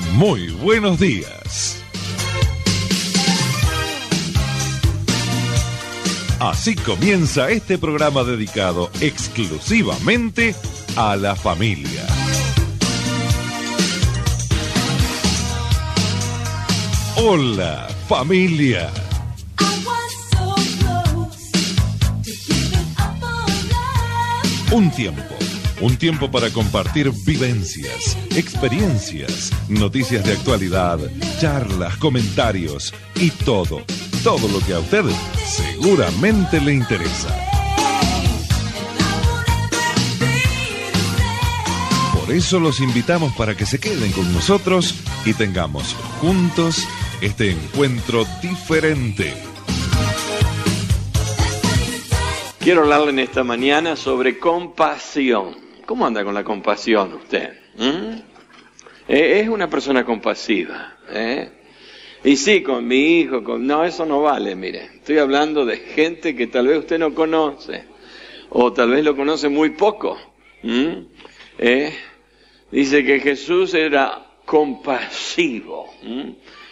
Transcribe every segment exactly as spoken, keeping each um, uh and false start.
Muy buenos días. Así comienza este programa dedicado exclusivamente a la familia. Hola, familia. Un tiempo, un tiempo para compartir vivencias, experiencias, noticias de actualidad, charlas, comentarios y todo, todo lo que a usted seguramente le interesa. Por eso los invitamos para que se queden con nosotros y tengamos juntos este encuentro diferente. Quiero hablarle en esta mañana sobre compasión. ¿Cómo anda con la compasión usted? ¿Mm? Eh, es una persona compasiva, ¿eh? Y sí, con mi hijo, con... no, eso no vale, mire. Estoy hablando de gente que tal vez usted no conoce, o tal vez lo conoce muy poco. ¿Mm? ¿Eh? Dice que Jesús era compasivo. ¿Mm?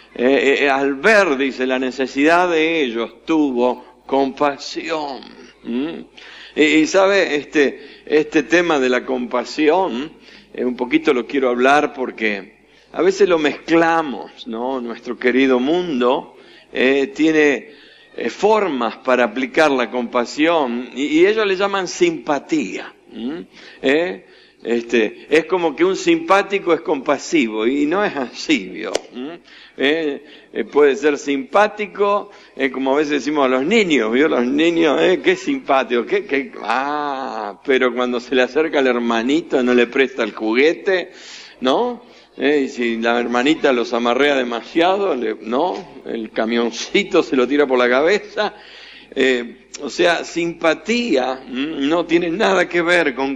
Eh, eh, al ver, dice, la necesidad de ellos, tuvo compasión. ¿Mm? Y, y sabe, este, este tema de la compasión, eh, un poquito lo quiero hablar porque a veces lo mezclamos, ¿no? Nuestro querido mundo eh, tiene eh, formas para aplicar la compasión y, y ellos le llaman simpatía. ¿Mm? ¿Eh? Este, es como que un simpático es compasivo y no es así, ¿vio? ¿Mm? Eh, eh, puede ser simpático, eh, como a veces decimos a los niños, ¿vio? Los niños, eh, qué simpático, qué, qué, ah, pero cuando se le acerca al hermanito no le presta el juguete, ¿no? Eh, y si la hermanita los amarrea demasiado, le, ¿no? El camioncito se lo tira por la cabeza. Eh, o sea, simpatía ¿m? no tiene nada que ver con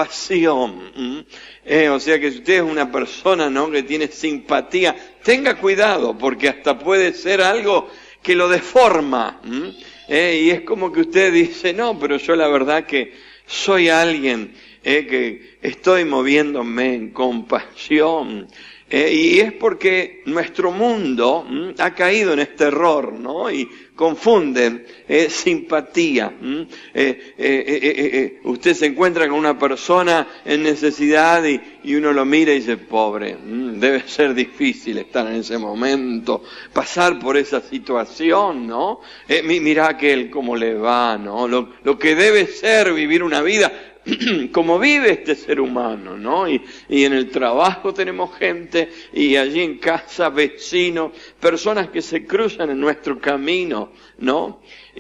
compasión. Eh, o sea que si usted es una persona ¿no? que tiene simpatía, tenga cuidado porque hasta puede ser algo que lo deforma. Eh, y es como que usted dice, no, pero yo la verdad que soy alguien eh, que estoy moviéndome en compasión. Eh, y es porque nuestro mundo ¿m? ha caído en este error, ¿no? Y confunden eh, simpatía. ¿m? Eh, eh, eh, eh, eh, usted se encuentra con una persona en necesidad y, y uno lo mira y dice, pobre, ¿m? debe ser difícil estar en ese momento, pasar por esa situación, ¿no? Eh, mira aquel cómo le va, ¿no? Lo, lo que debe ser vivir una vida como vive este ser humano, ¿no? Y, y en el trabajo tenemos gente, y allí en casa vecinos, personas que se cruzan en nuestro camino, ¿no?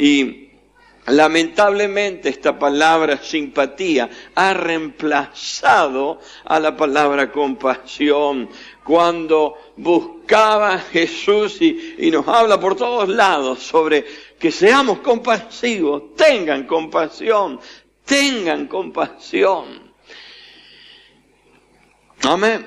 Y lamentablemente esta palabra simpatía ha reemplazado a la palabra compasión. Cuando buscaba Jesús y, y nos habla por todos lados sobre que seamos compasivos, tengan compasión, tengan compasión. Amén.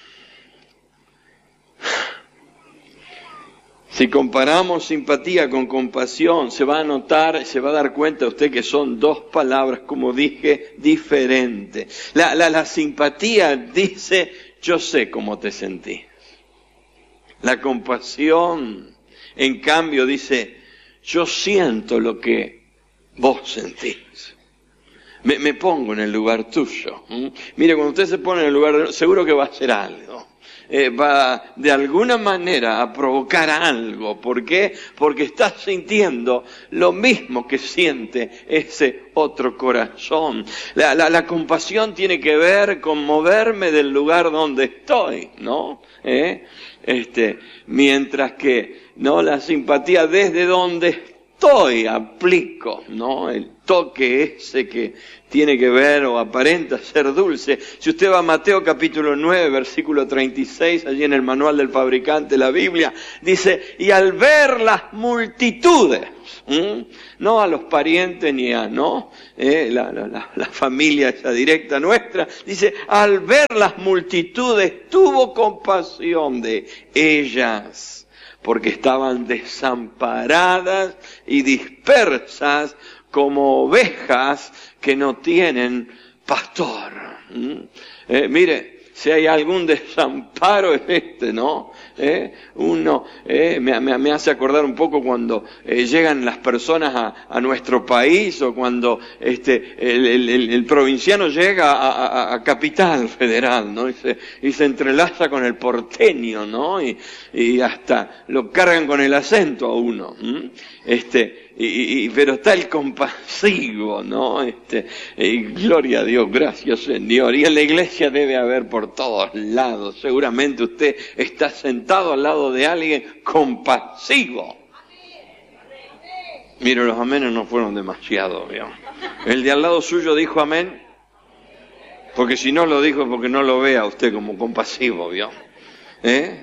Si comparamos simpatía con compasión, se va a notar, se va a dar cuenta usted que son dos palabras, como dije, diferentes. La, la, la simpatía dice, yo sé cómo te sentís. La compasión, en cambio, dice, yo siento lo que vos sentís. Me, me pongo en el lugar tuyo. ¿Mm? Mire, cuando usted se pone en el lugar de... seguro que va a hacer algo. Eh, va de alguna manera a provocar algo. ¿Por qué? Porque está sintiendo lo mismo que siente ese otro corazón. La, la, la compasión tiene que ver con moverme del lugar donde estoy, ¿no? ¿Eh? Este, mientras que, ¿no? La simpatía desde donde estoy aplico, ¿no? El toque ese que tiene que ver o aparenta ser dulce. Si usted va a Mateo capítulo nueve, versículo treinta y seis, allí en el manual del fabricante, la Biblia, dice, y al ver las multitudes, ¿m? no a los parientes ni a, ¿no? Eh, la, la, la, la familia esa directa nuestra, dice, al ver las multitudes, tuvo compasión de ellas, porque estaban desamparadas y dispersas como ovejas que no tienen pastor. ¿Mm? Eh, mire, si hay algún desamparo es este, ¿no? ¿Eh? Uno eh, me, me, me hace acordar un poco cuando eh, llegan las personas a, a nuestro país o cuando este el, el, el, el provinciano llega a, a, a Capital Federal, ¿no? Y se, y se entrelaza con el porteño, ¿no? Y, y hasta lo cargan con el acento a uno. ¿m? Este, y, y, pero está el compasivo, ¿no? Este, y gloria a Dios, gracias Señor. Y en la iglesia debe haber por todos lados. Seguramente usted está sentado al lado de alguien compasivo. Mire, los amenes no fueron demasiado, ¿vio? El de al lado suyo dijo amén, porque si no lo dijo porque no lo vea usted como compasivo, ¿vio? ¿Eh?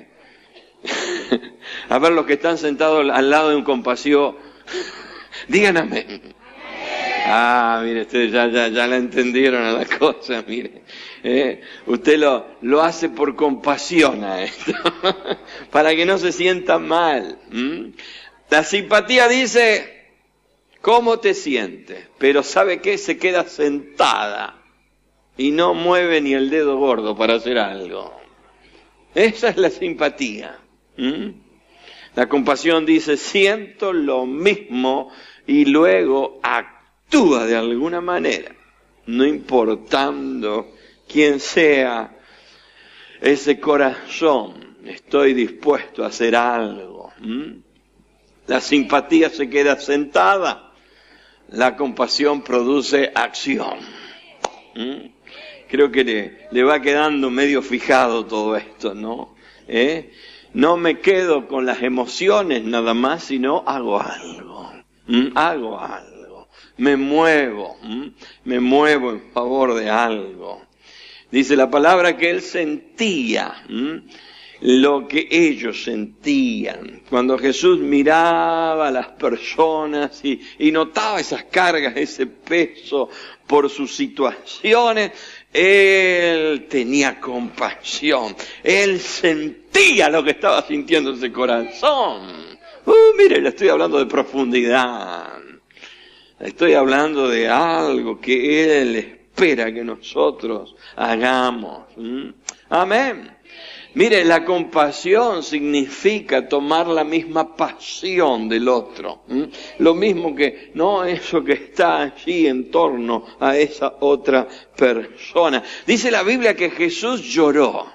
A ver, los que están sentados al lado de un compasivo, digan amén. Ah, mire, ustedes ya, ya, ya la entendieron a la cosa, mire. Eh, usted lo, lo hace por compasión a esto, para que no se sienta mal. ¿Mm? La simpatía dice, ¿cómo te sientes? Pero ¿sabe qué? Se queda sentada y no mueve ni el dedo gordo para hacer algo. Esa es la simpatía. ¿Mm? La compasión dice, siento lo mismo y luego actúa de alguna manera, no importando quién sea ese corazón, estoy dispuesto a hacer algo. ¿Mm? La simpatía se queda sentada, la compasión produce acción. ¿Mm? Creo que le, le va quedando medio fijado todo esto, ¿no? ¿Eh? No me quedo con las emociones nada más, sino hago algo. ¿Mm? Hago algo. Me muevo. ¿Mm? Me muevo en favor de algo. Dice la palabra que él sentía ¿Mm? lo que ellos sentían. Cuando Jesús miraba a las personas y, y notaba esas cargas, ese peso por sus situaciones, él tenía compasión. Él sentía lo que estaba sintiendo ese corazón. Uh, mire, le estoy hablando de profundidad. Estoy hablando de algo que él espera que nosotros hagamos. ¿Mm? Amén. Mire, la compasión significa tomar la misma pasión del otro. ¿Mm? Lo mismo que, no eso que está allí en torno a esa otra persona. Dice la Biblia que Jesús lloró.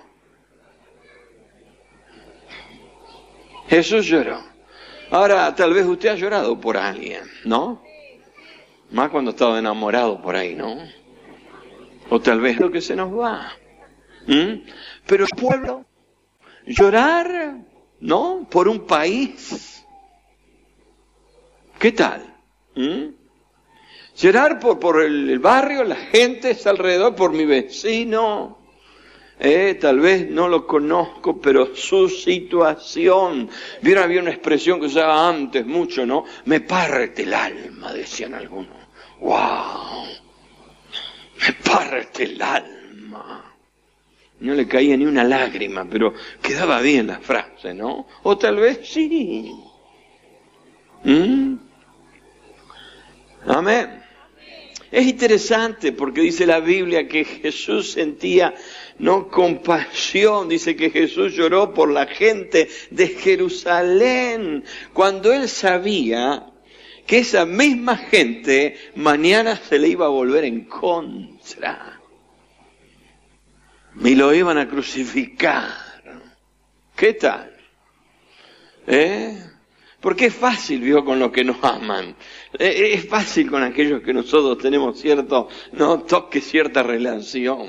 Jesús lloró. Ahora, tal vez usted ha llorado por alguien, ¿no? Más cuando estaba enamorado por ahí, ¿no? O tal vez lo que se nos va. ¿Mm? Pero el pueblo, llorar, ¿no? Por un país. ¿Qué tal? ¿Mm? Llorar por, por el, el barrio, la gente está alrededor, por mi vecino. Eh, tal vez no lo conozco, pero su situación. Vieron, había una expresión que usaba antes mucho, ¿no? Me parte el alma, decían algunos. ¡Wow! Me parte el alma. No le caía ni una lágrima, pero quedaba bien la frase, ¿no? O tal vez sí. ¿Mm? Amén. Es interesante porque dice la Biblia que Jesús sentía no compasión, dice que Jesús lloró por la gente de Jerusalén, cuando él sabía que esa misma gente mañana se le iba a volver en contra. Y lo iban a crucificar. ¿Qué tal? ¿Eh? Porque es fácil, vio, con los que nos aman. Eh, es fácil con aquellos que nosotros tenemos cierto, no toque cierta relación.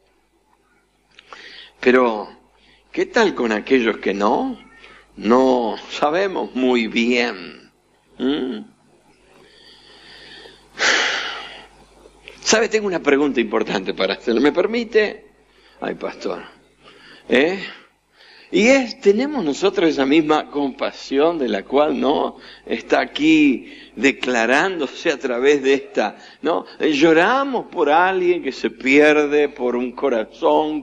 Pero, ¿qué tal con aquellos que no? No sabemos muy bien. ¿Mm? ¿Sabe? Tengo una pregunta importante para hacerle. ¿Me permite? Ay, pastor. ¿Eh? Y es, ¿tenemos nosotros esa misma compasión de la cual no está aquí declarándose a través de esta, ¿no? Lloramos por alguien que se pierde, por un corazón